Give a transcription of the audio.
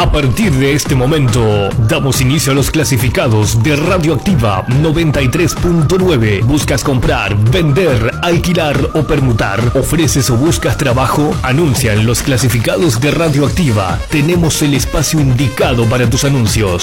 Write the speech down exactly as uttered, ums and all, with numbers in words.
A partir de este momento, damos inicio a los clasificados de Radioactiva noventa y tres punto nueve. ¿Buscas comprar, vender, alquilar o permutar? ¿Ofreces o buscas trabajo? Anuncia en los clasificados de Radioactiva. Tenemos el espacio indicado para tus anuncios.